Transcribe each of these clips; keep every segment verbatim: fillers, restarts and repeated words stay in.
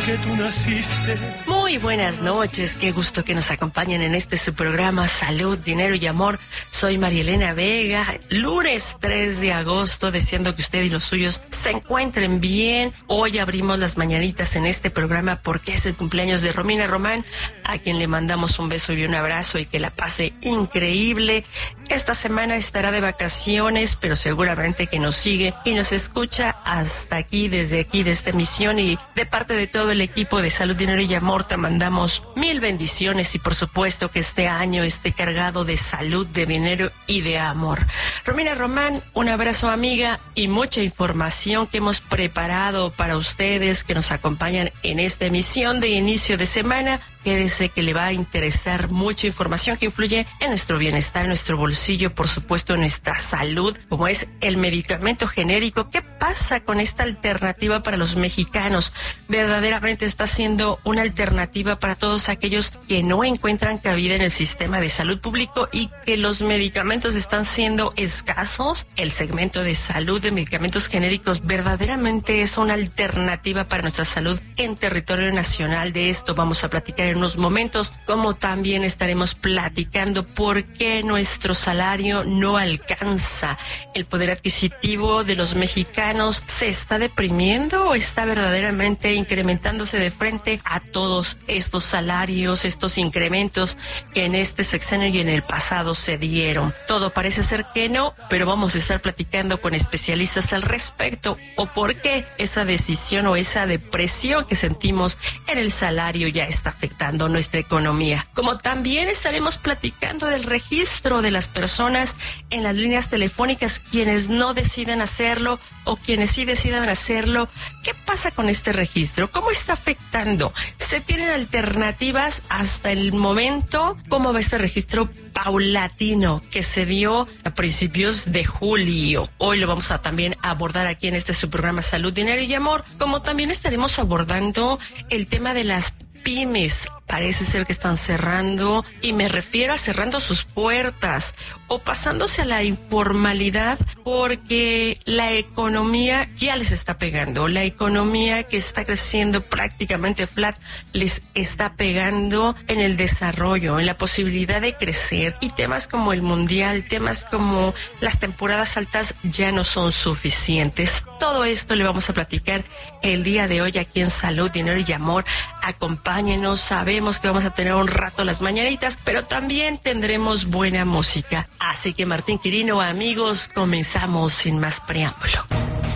que tú naciste. Muy buenas noches, qué gusto que nos acompañen en este su programa Salud, Dinero y Amor. Soy Marielena Vega, lunes tres de agosto, deseando que usted y los suyos se encuentren bien. Hoy abrimos las mañanitas en este programa porque es el cumpleaños de Romina Román, a quien le mandamos un beso y un abrazo y que la pase increíble. Esta semana estará de vacaciones, pero seguramente que nos sigue y nos escucha hasta aquí, desde aquí, de esta emisión, y de parte de todo el equipo de Salud, Dinero y Amor te mandamos mil bendiciones y por supuesto que este año esté cargado de salud, de dinero y de amor. Romina Román, un abrazo amiga y mucha información que hemos preparado para ustedes que nos acompañan en esta emisión de inicio de semana. Quédese que le va a interesar mucha información que influye en nuestro bienestar, en nuestro bolsillo, por supuesto en nuestra salud, como es el medicamento genérico. ¿Qué pasa con esta alternativa para los mexicanos? Verdaderamente está siendo una alternativa para todos aquellos que no encuentran cabida en el sistema de salud público y que los medicamentos están siendo escasos. El segmento de salud de medicamentos genéricos verdaderamente es una alternativa para nuestra salud en territorio nacional. De esto vamos a platicar en unos momentos, como también estaremos platicando por qué nuestro salario no alcanza. El poder adquisitivo de los mexicanos se está deprimiendo o está verdaderamente incrementándose de frente a todos estos salarios, estos incrementos que en este sexenio y en el pasado se dieron. Todo parece ser que no, pero vamos a estar platicando con especialistas al respecto o por qué esa decisión o esa depresión que sentimos en el salario ya está afectando nuestra economía. Como también estaremos platicando del registro de las personas en las líneas telefónicas, quienes no deciden hacerlo o quienes sí decidan hacerlo. ¿Qué pasa con este registro? ¿Cómo está afectando? ¿Se tienen alternativas hasta el momento? ¿Cómo va este registro paulatino que se dio a principios de julio? Hoy lo vamos a también abordar aquí en este su programa Salud, Dinero y Amor, como también estaremos abordando el tema de las pymes. Parece ser que están cerrando, y me refiero a cerrando sus puertas o pasándose a la informalidad porque la economía ya les está pegando. La economía que está creciendo prácticamente flat les está pegando en el desarrollo, en la posibilidad de crecer, y temas como el mundial, temas como las temporadas altas ya no son suficientes. Todo esto le vamos a platicar el día de hoy aquí en Salud, Dinero y Amor. Acompáñenos, sabemos que vamos a tener un rato las mañanitas, pero también tendremos buena música. Así que Martín Quirino, amigos, comenzamos sin más preámbulo.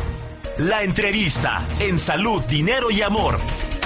La entrevista en Salud, Dinero y Amor.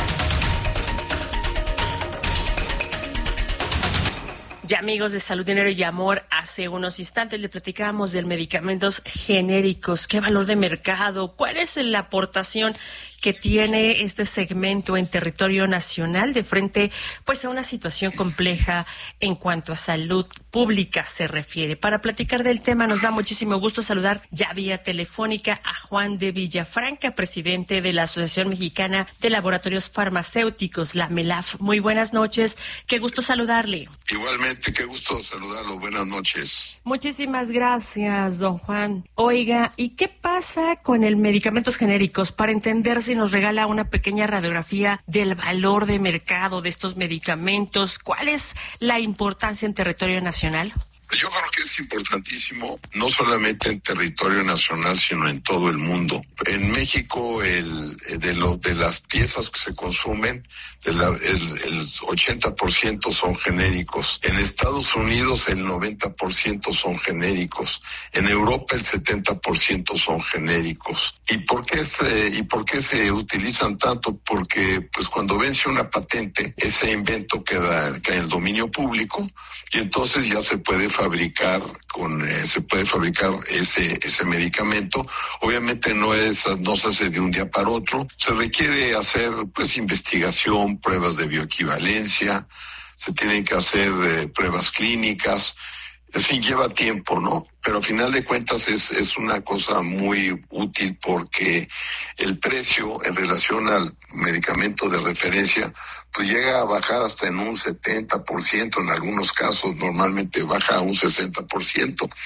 Ya amigos de Salud, Dinero y Amor, hace unos instantes le platicábamos de medicamentos genéricos. ¿Qué valor de mercado? ¿Cuál es la aportación que tiene este segmento en territorio nacional de frente pues a una situación compleja en cuanto a salud pública se refiere? Para platicar del tema nos da muchísimo gusto saludar ya vía telefónica a Juan de Villafranca, presidente de la Asociación Mexicana de Laboratorios Farmacéuticos, la MELAF. Muy buenas noches, qué gusto saludarle. Igualmente, qué gusto saludarlo, buenas noches. Muchísimas gracias, don Juan. Oiga, ¿y qué pasa con el medicamentos genéricos? Para entender si nos regala una pequeña radiografía del valor de mercado de estos medicamentos. ¿Cuál es la importancia en territorio nacional? Yo creo que es importantísimo, no solamente en territorio nacional, sino en todo el mundo. En México, el de los de las piezas que se consumen, de la, el, el ochenta por ciento son genéricos. En Estados Unidos, el noventa por ciento son genéricos. En Europa, el setenta por ciento son genéricos. ¿Y por qué se, y por qué se utilizan tanto? Porque, pues, cuando vence una patente, ese invento queda, queda en el dominio público, y entonces ya se puede fabricar con eh, se puede fabricar ese ese medicamento. Obviamente no es no se hace de un día para otro, se requiere hacer pues investigación, pruebas de bioequivalencia, se tienen que hacer eh, pruebas clínicas, en fin, lleva tiempo, ¿no? Pero al final de cuentas es es una cosa muy útil porque el precio en relación al medicamento de referencia pues llega a bajar hasta en un setenta por ciento, en algunos casos normalmente baja a un sesenta por ciento.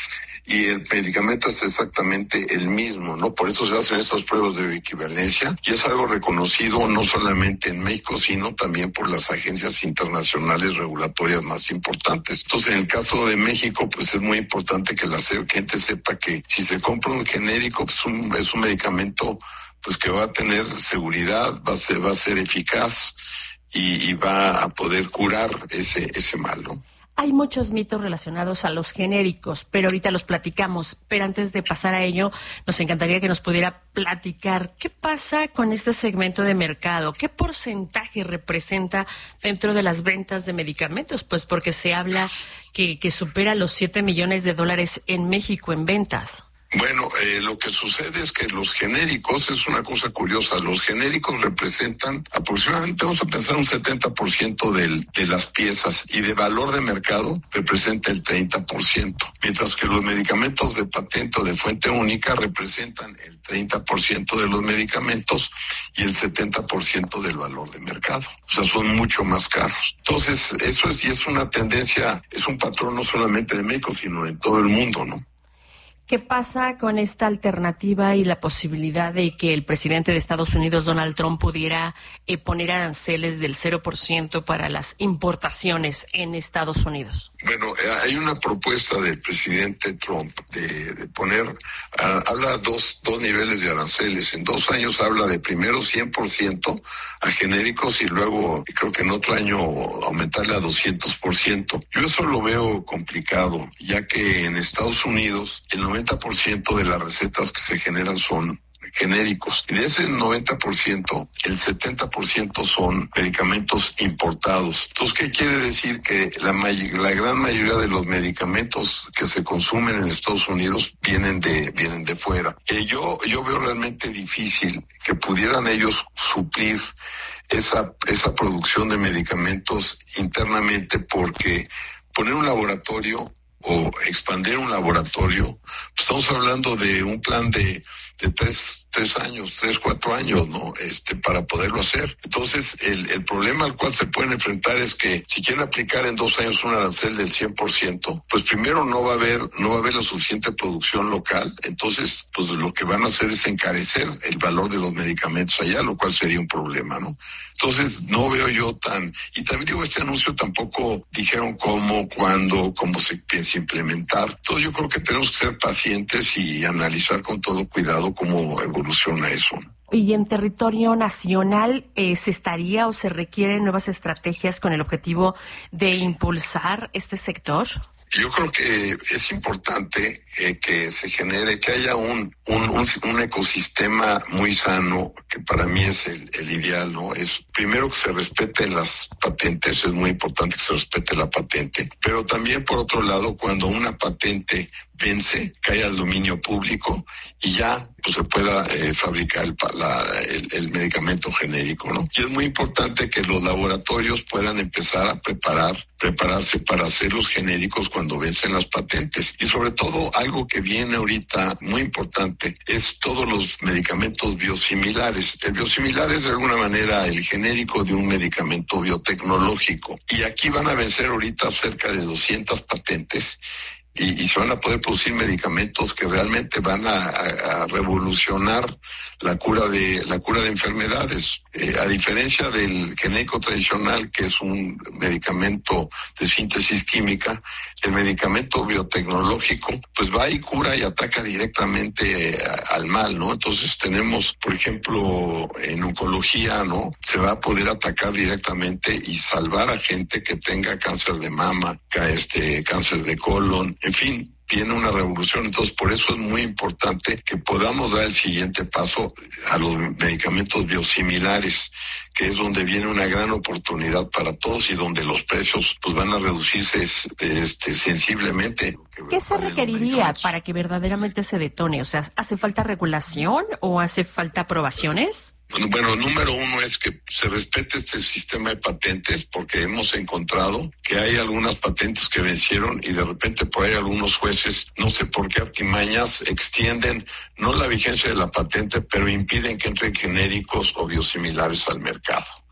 y el medicamento es exactamente el mismo, ¿no? Por eso se hacen estas pruebas de equivalencia y es algo reconocido no solamente en México, sino también por las agencias internacionales regulatorias más importantes. Entonces, en el caso de México, pues es muy importante que la gente sepa que si se compra un genérico, pues un, es un medicamento pues que va a tener seguridad, va a ser, va a ser eficaz y, y va a poder curar ese, ese mal, ¿no? Hay muchos mitos relacionados a los genéricos, pero ahorita los platicamos. Pero antes de pasar a ello, nos encantaría que nos pudiera platicar qué pasa con este segmento de mercado, qué porcentaje representa dentro de las ventas de medicamentos, pues porque se habla que, que supera los siete millones de dólares en México en ventas. Bueno, eh, lo que sucede es que los genéricos, es una cosa curiosa, los genéricos representan aproximadamente, vamos a pensar, un setenta por ciento del, de las piezas y de valor de mercado representa el treinta por ciento, mientras que los medicamentos de patente o de fuente única representan el treinta por ciento de los medicamentos y el setenta por ciento del valor de mercado. O sea, son mucho más caros. Entonces, eso es, y es una tendencia, es un patrón no solamente de México, sino en todo el mundo, ¿no? ¿Qué pasa con esta alternativa y la posibilidad de que el presidente de Estados Unidos, Donald Trump, pudiera eh, poner aranceles del cero por ciento para las importaciones en Estados Unidos? Bueno, eh, hay una propuesta del presidente Trump de, de poner, uh, habla dos, dos niveles de aranceles. En dos años habla de primero cien por ciento a genéricos y luego creo que en otro año aumentarle a doscientos por ciento. Yo eso lo veo complicado, ya que en Estados Unidos el noventa por ciento de las recetas que se generan son genéricos. Y de ese noventa por ciento, el setenta por ciento son medicamentos importados. Entonces, ¿qué quiere decir? Que la, may- la gran mayoría de los medicamentos que se consumen en Estados Unidos vienen de vienen de fuera. Eh, yo, yo veo realmente difícil que pudieran ellos suplir esa, esa producción de medicamentos internamente, porque poner un laboratorio o expandir un laboratorio, pues estamos hablando de un plan de, de tres, tres años, tres, cuatro años, ¿no? Este, para poderlo hacer. Entonces, el, el problema al cual se pueden enfrentar es que si quieren aplicar en dos años un arancel del cien por ciento, pues primero no va a haber, no va a haber la suficiente producción local. Entonces, pues lo que van a hacer es encarecer el valor de los medicamentos allá, lo cual sería un problema, ¿no? Entonces, no veo yo tan... Y también digo, este anuncio tampoco dijeron cómo, cuándo, cómo se piensa implementar. Entonces, yo creo que tenemos que ser pacientes y analizar con todo cuidado cómo evoluciona eso, ¿no? ¿Y en territorio nacional eh, se estaría o se requieren nuevas estrategias con el objetivo de impulsar este sector? Yo creo que es importante eh, que se genere, que haya un, un, un, un ecosistema muy sano, que para mí es el, el ideal, ¿no? Es primero que se respeten las patentes, es muy importante que se respete la patente, pero también por otro lado, cuando una patente vence, que haya el dominio público y ya pues se pueda eh, fabricar el, la, el, el medicamento genérico, ¿no? Y es muy importante que los laboratorios puedan empezar a preparar, prepararse para hacer los genéricos cuando vencen las patentes. Y sobre todo, algo que viene ahorita muy importante es todos los medicamentos biosimilares. El biosimilar es de alguna manera el genérico de un medicamento biotecnológico. Y aquí van a vencer ahorita cerca de doscientas patentes. Y, y se van a poder producir medicamentos que realmente van a, a, a revolucionar la cura de la cura de enfermedades. Eh, a diferencia del genérico tradicional, que es un medicamento de síntesis química, el medicamento biotecnológico pues va y cura y ataca directamente a, al mal, ¿no? Entonces tenemos, por ejemplo, en oncología, ¿no? Se va a poder atacar directamente y salvar a gente que tenga cáncer de mama, este cáncer de colon. En fin, viene una revolución. Entonces, por eso es muy importante que podamos dar el siguiente paso a los medicamentos biosimilares, que es donde viene una gran oportunidad para todos y donde los precios pues van a reducirse este, sensiblemente. ¿Qué se requeriría para que verdaderamente se detone? O sea, ¿hace falta regulación o hace falta aprobaciones? Bueno, número uno es que se respete este sistema de patentes, porque hemos encontrado que hay algunas patentes que vencieron y de repente por ahí algunos jueces, no sé por qué artimañas, extienden no la vigencia de la patente, pero impiden que entren genéricos o biosimilares al mercado.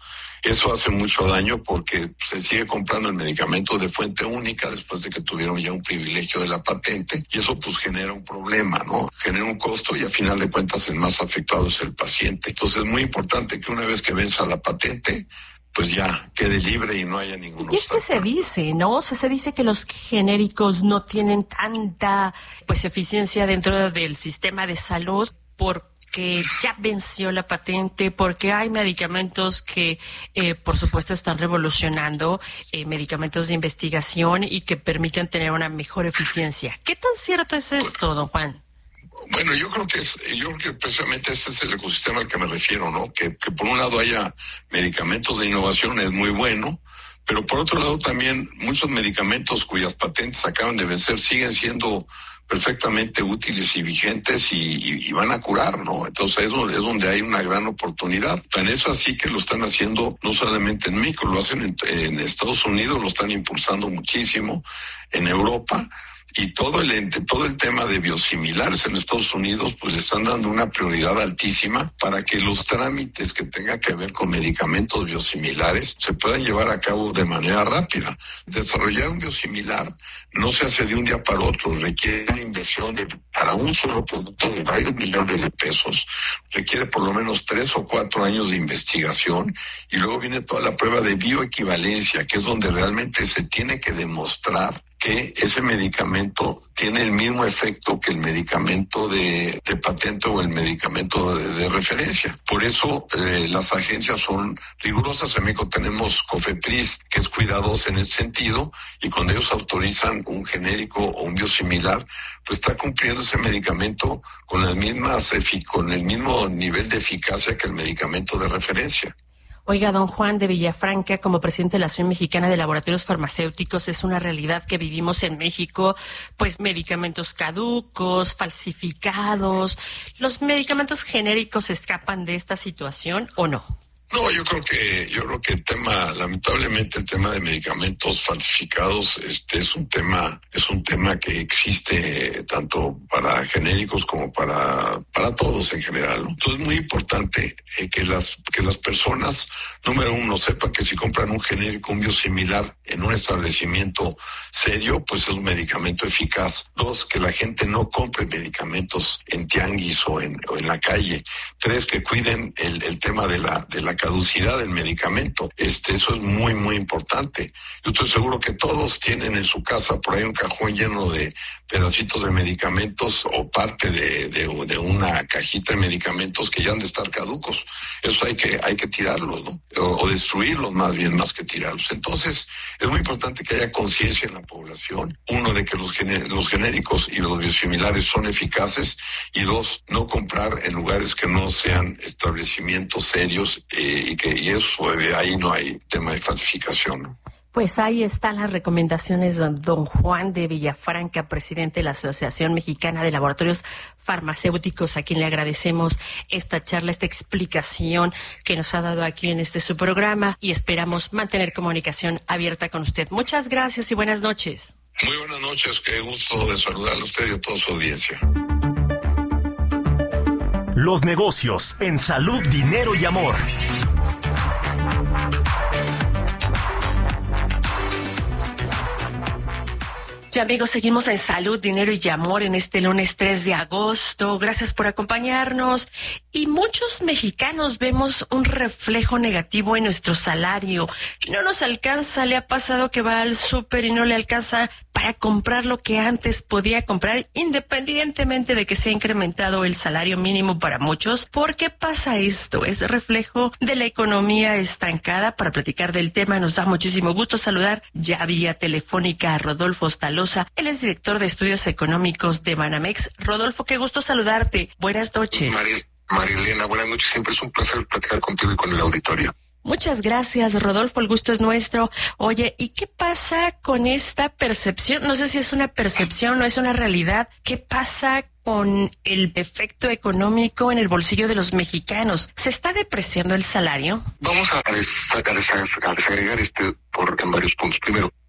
Eso hace mucho daño porque se sigue comprando el medicamento de fuente única después de que tuvieron ya un privilegio de la patente, y eso pues genera un problema, ¿no? Genera un costo y a final de cuentas el más afectado es el paciente. Entonces es muy importante que una vez que venza la patente, pues ya quede libre y no haya ningún Y es que se dice, ¿no? O sea, se dice que los genéricos no tienen tanta, pues, eficiencia dentro del sistema de salud porque ya venció la patente, porque hay medicamentos que, eh, por supuesto, están revolucionando, eh, medicamentos de investigación y que permiten tener una mejor eficiencia. ¿Qué tan cierto es esto, don Juan? Bueno, yo creo que es, yo creo que precisamente ese es el ecosistema al que me refiero, ¿no? Que, que por un lado haya medicamentos de innovación es muy bueno, pero por otro lado también muchos medicamentos cuyas patentes acaban de vencer siguen siendo perfectamente útiles y vigentes y, y, y van a curar, ¿no? Entonces es donde, es donde hay una gran oportunidad. Tan es así que lo están haciendo no solamente en México, lo hacen en, en Estados Unidos, lo están impulsando muchísimo, en Europa. Y todo el todo el tema de biosimilares en Estados Unidos, pues le están dando una prioridad altísima para que los trámites que tengan que ver con medicamentos biosimilares se puedan llevar a cabo de manera rápida. Desarrollar un biosimilar no se hace de un día para otro, requiere una inversión de, para un solo producto de varios millones de pesos, requiere por lo menos tres o cuatro años de investigación y luego viene toda la prueba de bioequivalencia, que es donde realmente se tiene que demostrar que ese medicamento tiene el mismo efecto que el medicamento de, de patente o el medicamento de, de referencia. Por eso eh, las agencias son rigurosas. En México tenemos COFEPRIS, que es cuidadosa en ese sentido, y cuando ellos autorizan un genérico o un biosimilar, pues está cumpliendo ese medicamento con las mismas efic- con el mismo nivel de eficacia que el medicamento de referencia. Oiga, don Juan de Villafranca, como presidente de la Asociación Mexicana de Laboratorios Farmacéuticos, es una realidad que vivimos en México, pues medicamentos caducos, falsificados. ¿Los medicamentos genéricos escapan de esta situación o no? No, yo creo que yo creo que el tema, lamentablemente el tema de medicamentos falsificados, este es un tema es un tema que existe tanto para genéricos como para para todos en general, ¿no? Entonces es muy importante eh, que las que las personas, número uno, sepan que si compran un genérico, un biosimilar en un establecimiento serio, pues es un medicamento eficaz. Dos, que la gente no compre medicamentos en tianguis o en o en la calle. Tres, que cuiden el el tema de la de la caducidad del medicamento. Este, eso es muy, muy importante. Yo estoy seguro que todos tienen en su casa por ahí un cajón lleno de pedacitos de medicamentos o parte de, de, de una cajita de medicamentos que ya han de estar caducos. Eso hay que, hay que tirarlos, ¿no? O, o destruirlos más bien, más que tirarlos. Entonces, es muy importante que haya conciencia en la población. Uno, de que los, gené- los genéricos y los biosimilares son eficaces. Y dos, no comprar en lugares que no sean establecimientos serios, eh, y que y eso, ahí no hay tema de falsificación, ¿no? Pues ahí están las recomendaciones de don Juan de Villafranca, presidente de la Asociación Mexicana de Laboratorios Farmacéuticos, a quien le agradecemos esta charla, esta explicación que nos ha dado aquí en este su programa, y esperamos mantener comunicación abierta con usted. Muchas gracias y buenas noches. Muy buenas noches, qué gusto de saludarle a usted y a toda su audiencia. Los negocios en salud, dinero y amor. Ya, amigos, seguimos en Salud, Dinero y Amor en este lunes tres de agosto. Gracias por acompañarnos. Y muchos mexicanos vemos un reflejo negativo en nuestro salario. No nos alcanza, le ha pasado que va al súper y no le alcanza para comprar lo que antes podía comprar, independientemente de que se ha incrementado el salario mínimo para muchos. ¿Por qué pasa esto? Es reflejo de la economía estancada. Para platicar del tema nos da muchísimo gusto saludar ya vía telefónica a Rodolfo Ostaloza. Él es director de estudios económicos de Banamex. Rodolfo, qué gusto saludarte. Buenas noches. María, María Elena, buenas noches. Siempre es un placer platicar contigo y con el auditorio. Muchas gracias, Rodolfo, el gusto es nuestro. Oye, ¿y qué pasa con esta percepción? No sé si es una percepción o es una realidad. ¿Qué pasa con el efecto económico en el bolsillo de los mexicanos? ¿Se está depreciando el salario? Vamos a, des- a, des- a desagregar este por en varios puntos. Primero,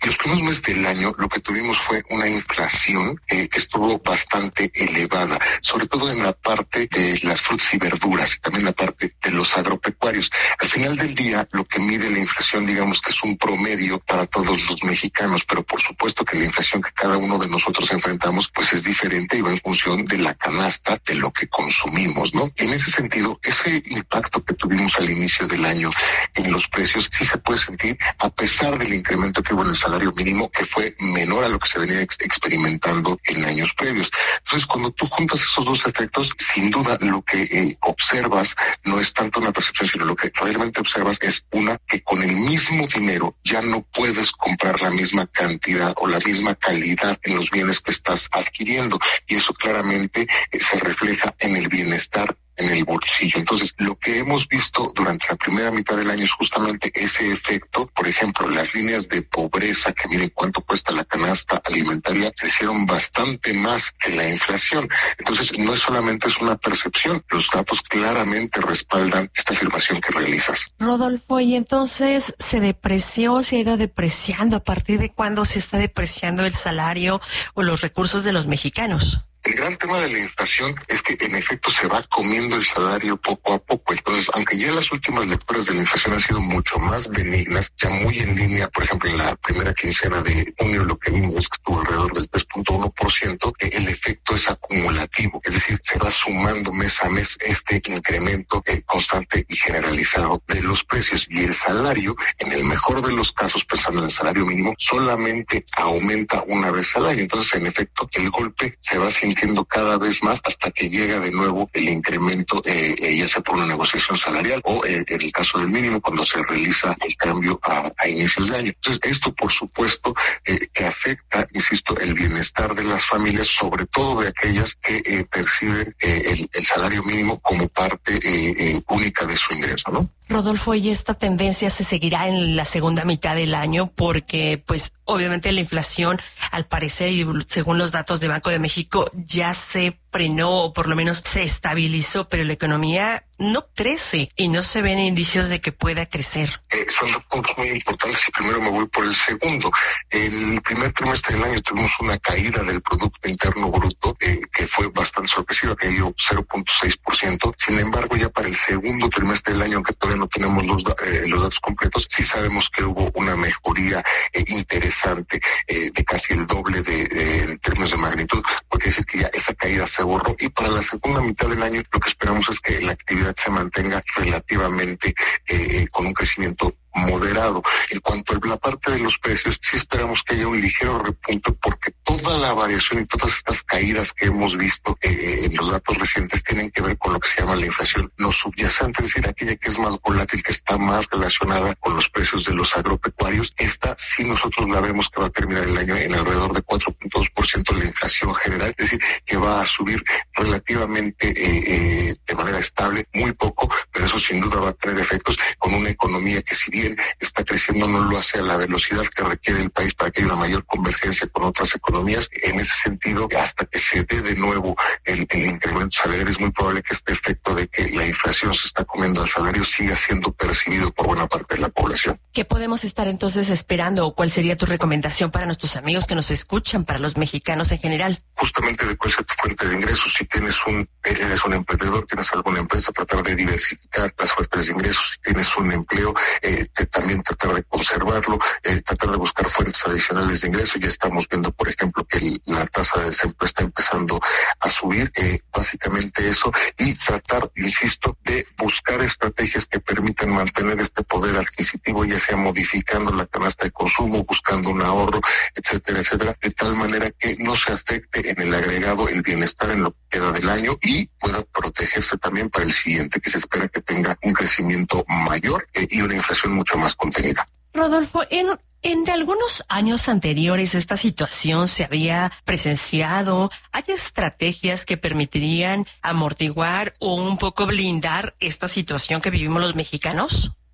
Los primeros meses del año lo que tuvimos fue una inflación eh, que estuvo bastante elevada, sobre todo en la parte de las frutas y verduras y también la parte de los agropecuarios. Al final del día, lo que mide la inflación, digamos que es un promedio para todos los mexicanos, pero por supuesto que la inflación que cada uno de nosotros enfrentamos pues es diferente y va en función de la canasta de lo que consumimos, ¿no? En ese sentido, ese impacto que tuvimos al inicio del año en los precios sí se puede sentir a pesar del incremento que hubo en el salario mínimo, que fue menor a lo que se venía ex- experimentando en años previos. Entonces, cuando tú juntas esos dos efectos, sin duda lo que eh, observas no es tanto una percepción, sino lo que realmente observas es una que con el mismo dinero ya no puedes comprar la misma cantidad o la misma calidad en los bienes que estás adquiriendo, y eso claramente eh, se refleja en el bienestar en el bolsillo. Entonces, lo que hemos visto durante la primera mitad del año es justamente ese efecto. Por ejemplo, las líneas de pobreza que miden cuánto cuesta la canasta alimentaria crecieron bastante más que la inflación. Entonces, no es solamente es una percepción, los datos claramente respaldan esta afirmación que realizas. Rodolfo, y entonces se depreció, se ha ido depreciando. ¿A partir de cuándo se está depreciando el salario o los recursos de los mexicanos? El gran tema de la inflación es que en efecto se va comiendo el salario poco a poco. Entonces, aunque ya las últimas lecturas de la inflación han sido mucho más benignas, ya muy en línea, por ejemplo, en la primera quincena de junio lo que vimos es que estuvo alrededor del tres punto uno por ciento, eh, el efecto es acumulativo, es decir, se va sumando mes a mes este incremento eh, constante y generalizado de los precios, y el salario, en el mejor de los casos, pensando en el salario mínimo, solamente aumenta una vez al año. Entonces, en efecto, el golpe se va sintiendo cada vez más hasta que llega de nuevo el incremento, eh, eh, ya sea por una negociación salarial o eh, en el caso del mínimo cuando se realiza el cambio a, a inicios de año. Entonces, esto por supuesto eh, que afecta, insisto, el bienestar de las familias, sobre todo de aquellas que eh, perciben eh, el, el salario mínimo como parte eh, eh, única de su ingreso, ¿no? Rodolfo, ¿y esta tendencia se seguirá en la segunda mitad del año? Porque, pues, obviamente la inflación, al parecer, y según los datos de Banco de México, ya se frenó o por lo menos se estabilizó, pero la economía no crece y no se ven indicios de que pueda crecer. Eh, son dos puntos muy importantes y primero me voy por el segundo. El primer trimestre del año tuvimos una caída del Producto Interno Bruto eh, que fue bastante sorpresiva, que dio cero punto seis por ciento. Sin embargo, ya para el segundo trimestre del año, aunque todavía no tenemos los, eh, los datos completos, sí sabemos que hubo una mejoría eh, interesante eh, de casi el doble de, de en términos de magnitud, porque decir que ya esa caída se borró, y para la segunda mitad del año lo que esperamos es que la actividad se mantenga relativamente eh, con un crecimiento moderado. En cuanto a la parte de los precios, sí esperamos que haya un ligero repunte, porque toda la variación y todas estas caídas que hemos visto eh, en los datos recientes tienen que ver con lo que se llama la inflación no subyacente, es decir, aquella que es más volátil, que está más relacionada con los precios de los agropecuarios. Esta sí nosotros la vemos que va a terminar el año en alrededor de cuatro punto dos por ciento la inflación general, es decir, que va a subir relativamente eh, eh, de manera estable, muy poco, pero eso sin duda va a tener efectos con una economía que, si bien está creciendo, no lo hace a la velocidad que requiere el país para que haya una mayor convergencia con otras economías. En ese sentido, hasta que se dé de nuevo el, el incremento salarial, es muy probable que este efecto de que la inflación se está comiendo al salario siga siendo percibido por buena parte de la población. ¿Qué podemos estar entonces esperando, o cuál sería tu recomendación para nuestros amigos que nos escuchan, para los mexicanos en general? Justamente de cuál es tu fuente de ingresos. Si tienes un, eres un emprendedor, tienes alguna empresa, tratar de diversificar las fuentes de ingresos. Si tienes un empleo, eh, de también tratar de conservarlo, eh, tratar de buscar fuentes adicionales de ingresos. Ya estamos viendo, por ejemplo, que el, la tasa de desempleo está empezando a subir, eh, básicamente eso, y tratar, insisto, de buscar estrategias que permitan mantener este poder adquisitivo, ya sea modificando la canasta de consumo, buscando un ahorro, etcétera, etcétera, de tal manera que no se afecte en el agregado el bienestar en lo que queda del año y pueda protegerse también para el siguiente, que se espera que tenga un crecimiento mayor eh, y una inflación mucho más contenida. Rodolfo, en, en algunos años anteriores esta situación se había presenciado. ¿Hay estrategias que permitirían amortiguar o un poco blindar esta situación que vivimos los mexicanos?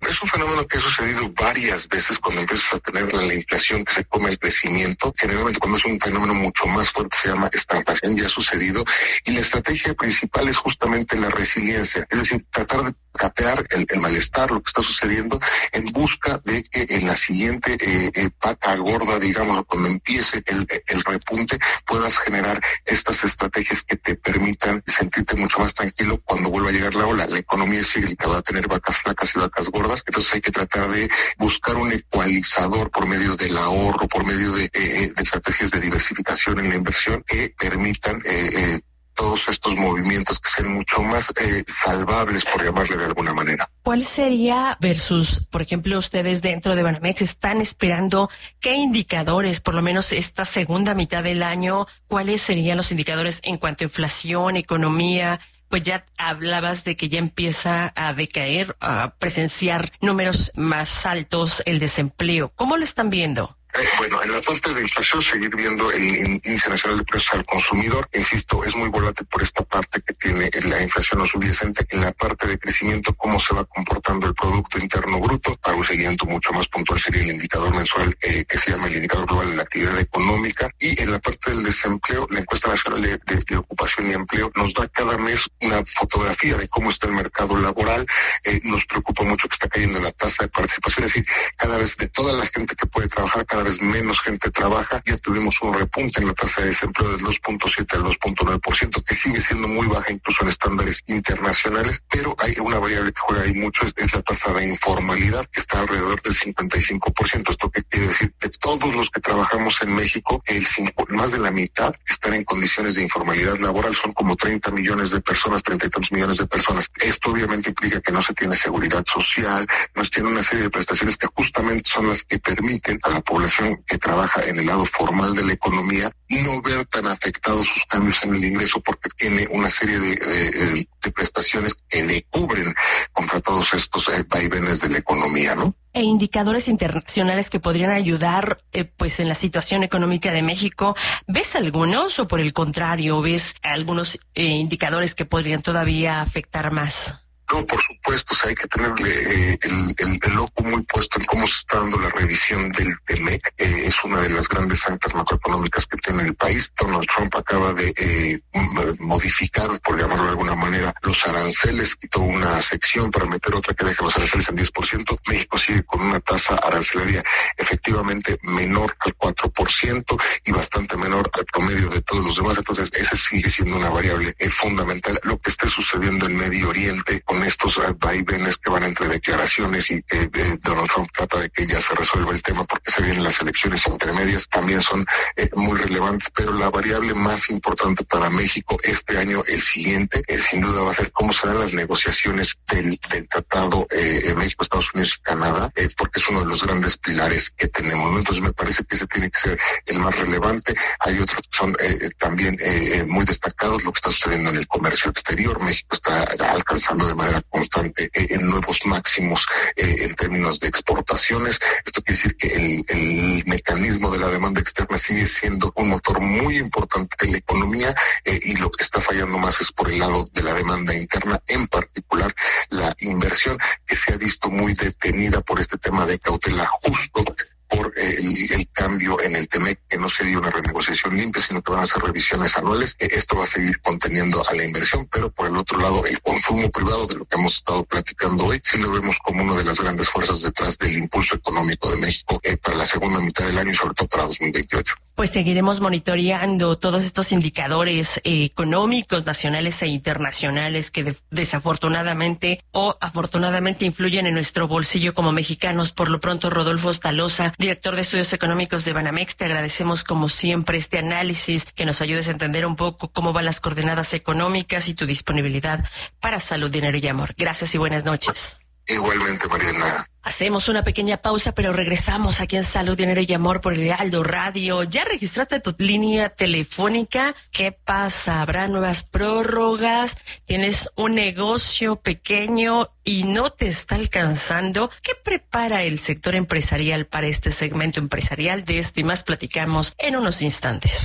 Es un fenómeno que ha sucedido varias veces cuando empiezas a tener la, la inflación que se come el crecimiento. Generalmente cuando es un fenómeno mucho más fuerte se llama estanflación, ya ha sucedido. Y la estrategia principal es justamente la resiliencia, es decir, tratar de capear el, el malestar, lo que está sucediendo, en busca de que en la siguiente eh, eh, pata gorda, digamos, cuando empiece el, el repunte, puedas generar estas estrategias que te permitan sentirte mucho más tranquilo cuando vuelva a llegar la ola. La economía es cíclica, va a tener vacas flacas y vacas gordas, entonces hay que tratar de buscar un ecualizador por medio del ahorro, por medio de, eh, de estrategias de diversificación en la inversión que permitan eh, eh, todos estos movimientos que sean mucho más eh, salvables, por llamarle de alguna manera. ¿Cuál sería versus, por ejemplo, ustedes dentro de Banamex están esperando qué indicadores, por lo menos esta segunda mitad del año, cuáles serían los indicadores en cuanto a inflación, economía? Pues ya hablabas de que ya empieza a decaer, a presenciar números más altos el desempleo. ¿Cómo lo están viendo? Eh, bueno, en la parte de inflación, seguir viendo el índice nacional de precios al consumidor. Insisto, es muy volátil por esta parte que tiene la inflación no subyacente. En la parte de crecimiento, cómo se va comportando el Producto Interno Bruto. Para un seguimiento mucho más puntual sería el indicador mensual eh, que se llama el indicador global de la actividad económica. Y en la parte del desempleo, la encuesta nacional de, de, de ocupación y empleo nos da cada mes una fotografía de cómo está el mercado laboral. Eh, nos preocupa mucho que está cayendo la tasa de participación, es decir, cada vez de toda la gente que puede trabajar, cada vez menos gente trabaja. Ya tuvimos un repunte en la tasa de desempleo del dos punto siete al dos punto nueve por ciento, que sigue siendo muy baja incluso en estándares internacionales, pero hay una variable que juega ahí mucho, es, es la tasa de informalidad, que está alrededor del cincuenta y cinco por ciento. ¿Esto qué quiere decir? De todos los que trabajamos en México, el cinco, más de la mitad están en condiciones de informalidad laboral. Son como treinta millones de personas, treinta y tantos millones de personas. Esto obviamente implica que no se tiene seguridad social, no se tiene una serie de prestaciones que justamente son las que permiten a la población que trabaja en el lado formal de la economía no ver tan afectados sus cambios en el ingreso, porque tiene una serie de, de, de prestaciones que le cubren contra todos estos eh, vaivenes de la economía, ¿no? E indicadores internacionales que podrían ayudar eh, pues en la situación económica de México. ¿Ves algunos o por el contrario ves algunos eh, indicadores que podrían todavía afectar más? No, por supuesto, o sea, hay que tenerle eh, el, el, el ojo muy puesto en cómo se está dando la revisión del T M E C. Eh, es una de las grandes zancas macroeconómicas que tiene el país. Donald Trump acaba de eh, modificar, por llamarlo de alguna manera, los aranceles. Quitó una sección para meter otra que deja los aranceles en diez por ciento. México sigue con una tasa arancelaria efectivamente menor al cuatro por ciento y bastante menor al promedio de todos los demás. Entonces, esa sigue siendo una variable eh, fundamental. Lo que esté sucediendo en Medio Oriente con estos uh, vaivenes que van entre declaraciones y eh, eh, Donald Trump trata de que ya se resuelva el tema porque se vienen las elecciones intermedias, también son eh, muy relevantes, pero la variable más importante para México este año, el siguiente, eh, sin duda va a ser cómo serán las negociaciones del, del tratado eh, México, Estados Unidos y Canadá, eh, porque es uno de los grandes pilares que tenemos, ¿no? Entonces me parece que ese tiene que ser el más relevante. Hay otros que son eh, también eh, muy destacados, lo que está sucediendo en el comercio exterior. México está alcanzando de manera constante eh, en nuevos máximos eh, en términos de exportaciones. Esto quiere decir que el, el mecanismo de la demanda externa sigue siendo un motor muy importante de la economía eh, y lo que está fallando más es por el lado de la demanda interna, en particular la inversión, que se ha visto muy detenida por este tema de cautela justo por eh, el, el cambio en el T M E C, que no se dio una renegociación limpia, sino que van a ser revisiones anuales. Eh, esto va a seguir conteniendo a la inversión, pero por el otro lado, el consumo privado, de lo que hemos estado platicando hoy, sí lo vemos como una de las grandes fuerzas detrás del impulso económico de México eh, para la segunda mitad del año y sobre todo para dos mil veintiocho. Pues seguiremos monitoreando todos estos indicadores eh, económicos nacionales e internacionales que de, desafortunadamente o afortunadamente influyen en nuestro bolsillo como mexicanos. Por lo pronto, Rodolfo Staloza, director de Estudios Económicos de Banamex, te agradecemos como siempre este análisis, que nos ayudes a entender un poco cómo van las coordenadas económicas y tu disponibilidad para salud, dinero y amor. Gracias y buenas noches. Igualmente, Mariela. Hacemos una pequeña pausa, pero regresamos aquí en Salud, Dinero y Amor por el Heraldo Radio. ¿Ya registraste tu línea telefónica? ¿Qué pasa? ¿Habrá nuevas prórrogas? ¿Tienes un negocio pequeño y no te está alcanzando? ¿Qué prepara el sector empresarial para este segmento empresarial? De esto y más platicamos en unos instantes.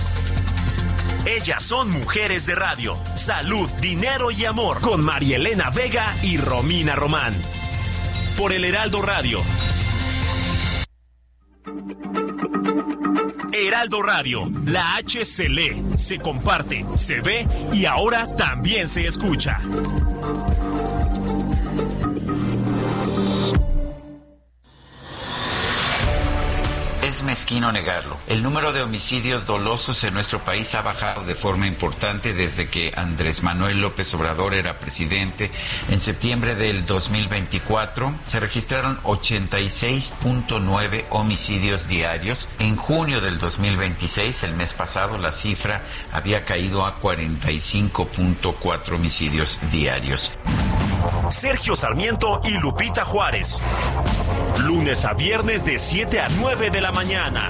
Ellas son Mujeres de Radio. Salud, Dinero y Amor con María Elena Vega y Romina Román. por el Heraldo Radio. Heraldo Radio, la H se lee, se comparte, se ve y ahora también se escucha. Es mezquino negarlo. El número de homicidios dolosos en nuestro país ha bajado de forma importante desde que Andrés Manuel López Obrador era presidente. En septiembre del dos mil veinticuatro se registraron ochenta y seis punto nueve homicidios diarios. En junio del dos mil veintiséis, el mes pasado, la cifra había caído a cuarenta y cinco punto cuatro homicidios diarios. Sergio Sarmiento y Lupita Juárez. Lunes a viernes de siete a nueve de la mañana.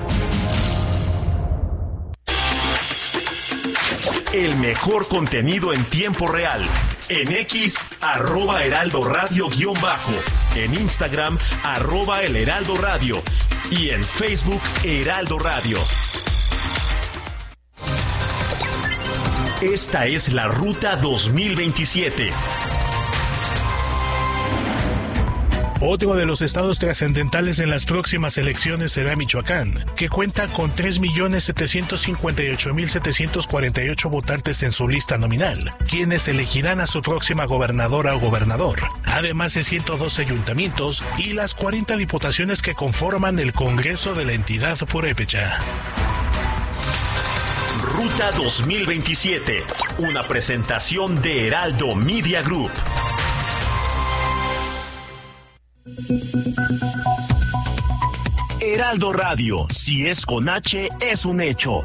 El mejor contenido en tiempo real. En X, arroba Heraldo Radio guión bajo. En Instagram, arroba El Heraldo Radio. Y en Facebook, Heraldo Radio. Esta es la Ruta dos mil veintisiete. Otro de los estados trascendentales en las próximas elecciones será Michoacán, que cuenta con tres millones setecientos cincuenta y ocho mil setecientos cuarenta y ocho votantes en su lista nominal, quienes elegirán a su próxima gobernadora o gobernador, además de ciento doce ayuntamientos y las cuarenta diputaciones que conforman el Congreso de la entidad purépecha. Ruta dos mil veintisiete, una presentación de Heraldo Media Group. Heraldo Radio, si es con H, es un hecho.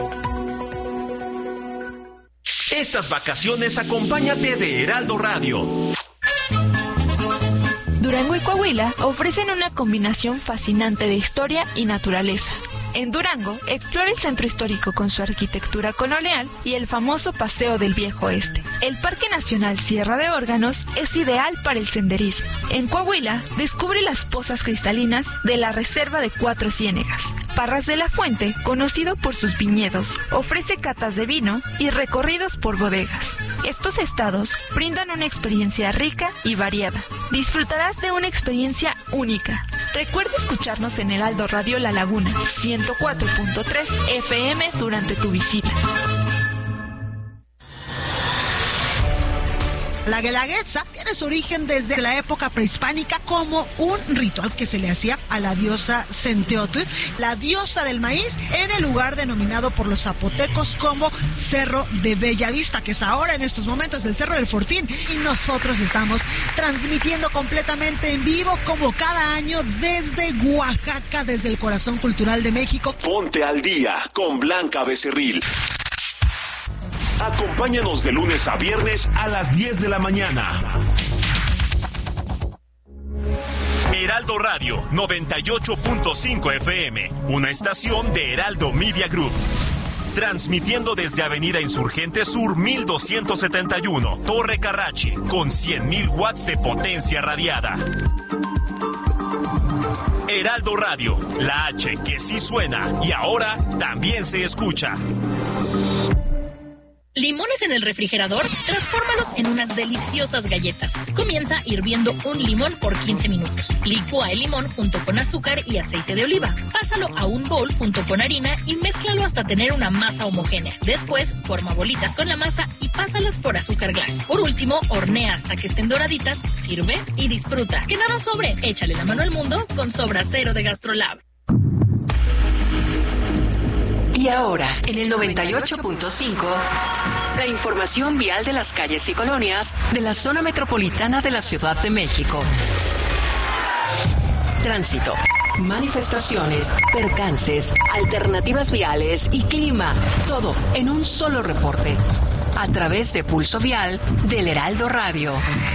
Estas vacaciones acompáñate de Heraldo Radio. Durango y Coahuila ofrecen una combinación fascinante de historia y naturaleza. En Durango, explora el centro histórico con su arquitectura colonial y el famoso Paseo del Viejo Oeste. El Parque Nacional Sierra de Órganos es ideal para el senderismo. En Coahuila, descubre las pozas cristalinas de la Reserva de Cuatro Ciénegas. Parras de la Fuente, conocido por sus viñedos, ofrece catas de vino y recorridos por bodegas. Estos estados brindan una experiencia rica y variada. Disfrutarás de una experiencia única. Recuerda escucharnos en Heraldo Radio La Laguna, ciento cuatro punto tres F M durante tu visita. La Guelaguetza tiene su origen desde la época prehispánica como un ritual que se le hacía a la diosa Centeotl, la diosa del maíz, en el lugar denominado por los zapotecos como Cerro de Bellavista, que es ahora en estos momentos el Cerro del Fortín. Y nosotros estamos transmitiendo completamente en vivo como cada año desde Oaxaca, desde el corazón cultural de México. Ponte al día con Blanca Becerril. Acompáñanos de lunes a viernes a las diez de la mañana. Heraldo Radio noventa y ocho punto cinco F M, una estación de Heraldo Media Group. Transmitiendo desde Avenida Insurgente Sur mil doscientos setenta y uno, Torre Carrachi, con cien mil watts de potencia radiada. Heraldo Radio, la H que sí suena y ahora también se escucha. ¿Limones en el refrigerador? Transfórmalos en unas deliciosas galletas. Comienza hirviendo un limón por quince minutos. Licúa el limón junto con azúcar y aceite de oliva. Pásalo a un bowl junto con harina y mézclalo hasta tener una masa homogénea. Después, forma bolitas con la masa y pásalas por azúcar glass. Por último, hornea hasta que estén doraditas, sirve y disfruta. Que nada sobre. Échale la mano al mundo con Sobra Cero de Gastrolab. Y ahora, en el noventa y ocho punto cinco, la información vial de las calles y colonias de la zona metropolitana de la Ciudad de México. Tránsito, manifestaciones, percances, alternativas viales y clima. Todo en un solo reporte. A través de Pulso Vial del Heraldo Radio.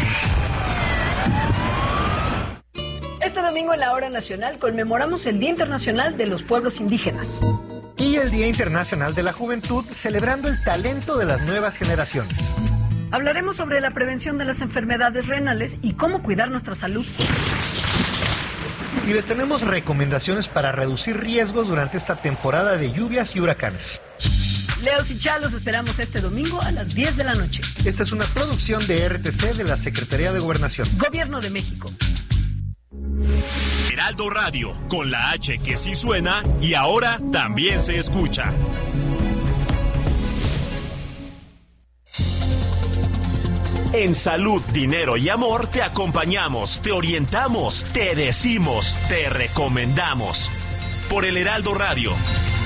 Este domingo en la Hora Nacional conmemoramos el Día Internacional de los Pueblos Indígenas. Y el Día Internacional de la Juventud, celebrando el talento de las nuevas generaciones. Hablaremos sobre la prevención de las enfermedades renales y cómo cuidar nuestra salud. Y les tenemos recomendaciones para reducir riesgos durante esta temporada de lluvias y huracanes. Leos y Chalos esperamos este domingo a las diez de la noche. Esta es una producción de R T C de la Secretaría de Gobernación. Gobierno de México. Heraldo Radio, con la H que sí suena y ahora también se escucha. En Salud, Dinero y Amor te acompañamos, te orientamos, te decimos, te recomendamos. Por el Heraldo Radio.